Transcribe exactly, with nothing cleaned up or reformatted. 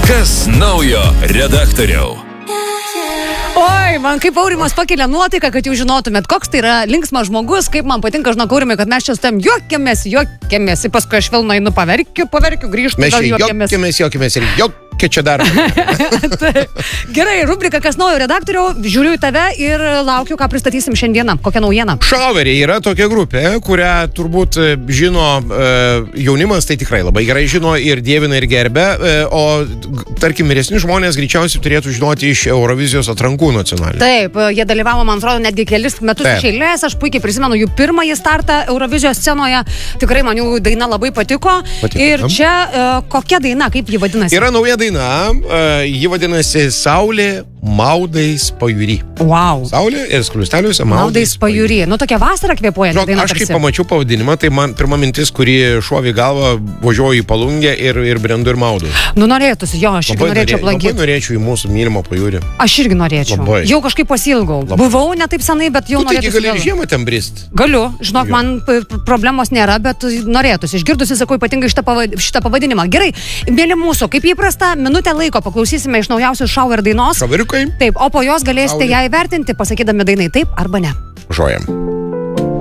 Kas naujo redaktoriau? Oi, man kaip Aurimas pakelia nuotaiką, kad jūs žinotumėt, koks tai yra linksmas žmogus, kaip man patinka, žinok, Aurimai, kad mes čia su tam juokiamės, juokiamės, paskui aš vėl nueinu paverkiu, paverkiu, grįžtu, mes gal juokiamės. Juokiamės, juokiamės ir juokiamės čia dar. Gerai, rubrika Kas naujo redaktoriau, žiūriu į tave ir laukiu, ką pristatysim šiandieną, kokią naujieną. Šauveriai yra tokia grupė, kurią turbūt žino jaunimas, tai tikrai labai gerai žino ir dievina ir gerbia, o tarkim, vyresni žmonės greičiausiai turėtų žinoti iš Eurovizijos atrankų nacionalinių. Taip, jie dalyvavo, man atrodo, netgi kelis metus iš eilės, aš puikiai prisimenu jų pirmąjį startą Eurovizijos scenoje, tikrai man jų daina labai patiko. patiko ir tam. Čia kokia daina, kaip ji vadinasi? Yra nauja daina. Na, uh, ji vadinasi Saulė maudais pajūry. Wow. Saulė ir skliusteliuose maudais, maudais pajūry. Nu, tokia vasara kvėpuoja. Žinok, aš kaip pamačiau pavadinimą, tai man pirma mintis, kuri šovė galvą, važiuoju į Palungę ir, ir brendu ir maudau. Nu, norėtųsi, jo, aš irgi labai norėčiau aplankyti. Labai norėčiau į mūsų mylimą pajūrį. Aš irgi norėčiau. Labai. Jau kažkaip pasilgau. Labai. Buvau ne taip senai, bet jau tu norėtųsi. Tu gali žiemą ten brist. Galiu. Žinok, jo. Man problemos nėra, bet norėtųsi. Išgirdusi, sakau, ypatingai šitą, pavad... šitą pavadinimą. Gerai, mėly mūsų, kaip įprasta, minutę laiko paklausysime iš naujausios Šauver dainos. Šauveriukai. Taip, o po jos galėsite Saulė. Ją įvertinti, pasakydami dainai taip arba ne. Žojam.